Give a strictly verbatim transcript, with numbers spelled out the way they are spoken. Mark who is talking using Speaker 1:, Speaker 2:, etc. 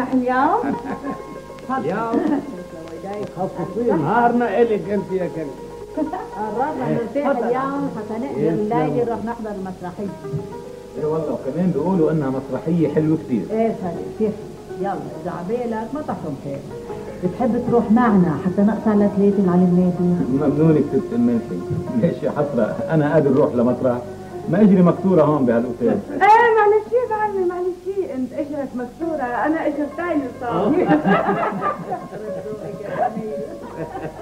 Speaker 1: نروح اليوم؟
Speaker 2: اليوم خصصي نهارنا إلك أنت يا كريم.
Speaker 3: قررنا نرتاح اليوم حتى نقدر الليلة نروح نحضر المسرحية.
Speaker 4: ايه والله، وكمان بيقولوا انها مسرحية حلوة كتير.
Speaker 3: ايه صديق كيف؟ يلا اذا عبالك ما تحكم خير. بتحب تروح معنا حتى نقطع لك ليلة على النادي؟
Speaker 4: ممنونك ست المنحي. ليش يا حسرة انا قادر اروح لمطرح ما اجري مكسورة هون بهالاوتيل.
Speaker 1: ايه معلش يا بعمي معلش، انت اجرك مكسورة انا اجرتين صار.